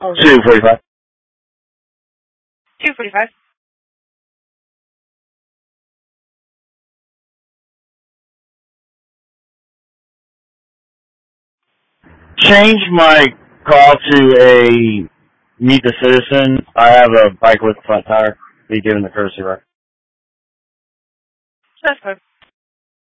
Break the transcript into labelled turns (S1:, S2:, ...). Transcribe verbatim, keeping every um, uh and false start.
S1: two forty-five.
S2: two forty-five.
S1: Change my call to a meet the citizen. I have a bike with a flat tire. Be given the courtesy ride.
S2: That's fine.